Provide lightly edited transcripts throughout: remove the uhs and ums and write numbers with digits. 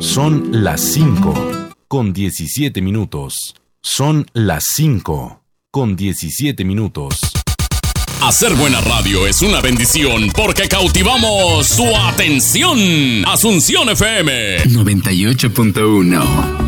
Son las 5:17. Son las 5:17. Hacer buena radio es una bendición porque cautivamos su atención. Asunción FM 98.1.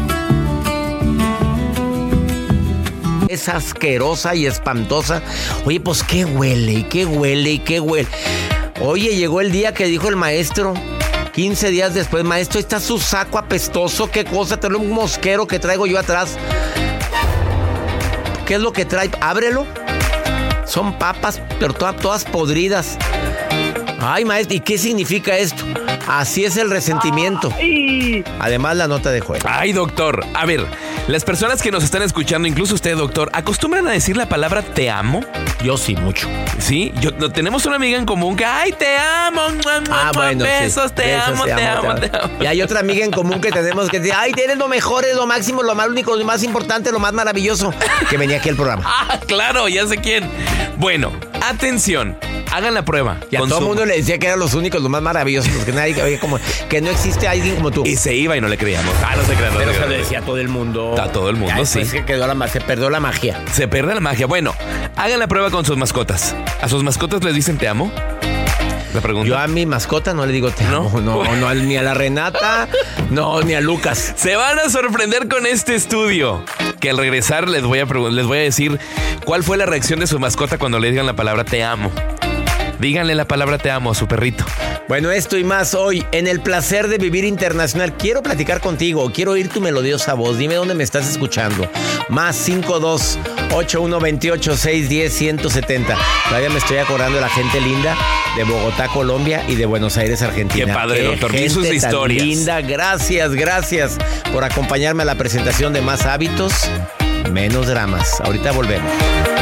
Es asquerosa y espantosa. Oye, pues qué huele, y qué huele, y qué huele. Oye, llegó el día que dijo el maestro, 15 días después, maestro, está su saco apestoso, qué cosa, trae un mosquero que traigo yo atrás. ¿Qué es lo que trae? Ábrelo. Son papas, pero todas podridas. Ay, maestro, ¿y qué significa esto? Así es el resentimiento. Ay. Además, la nota de juego. Ay, doctor. A ver, las personas que nos están escuchando, incluso usted, doctor, ¿acostumbran a decir la palabra te amo? Yo sí, mucho. Sí, tenemos una amiga en común que, ay, te amo. Bueno, besos, sí. te amo. Y hay otra amiga en común que tenemos que decir, ay, eres lo mejor, es lo máximo, lo más único, lo más importante, lo más maravilloso. Que venía aquí al programa. Ah, claro, ya sé quién. Bueno, atención. Hagan la prueba. Y a todo el mundo le decía que eran los únicos, los más maravillosos, porque nadie, oye, como que no existe alguien como tú. Y se iba y no le creíamos. No se crean. Pero se lo decía a todo el mundo. A todo el mundo, ya, sí. Es que se perdió la magia. Se pierde la magia. Bueno, hagan la prueba con sus mascotas. ¿A sus mascotas les dicen te amo? La pregunta. Yo a mi mascota no le digo te amo. No, ni a la Renata, no, ni a Lucas. Se van a sorprender con este estudio. Que al regresar les voy a decir cuál fue la reacción de su mascota cuando le digan la palabra te amo. Díganle la palabra te amo a su perrito. Bueno, esto y más hoy en El Placer de Vivir Internacional. Quiero platicar contigo, quiero oír tu melodiosa voz. Dime dónde me estás escuchando. Más 52-8128-610-170. Todavía me estoy acordando de la gente linda de Bogotá, Colombia y de Buenos Aires, Argentina. Qué padre, doctor. Vi sus historias. Linda, gracias por acompañarme a la presentación de Más Hábitos, Menos Dramas. Ahorita volvemos.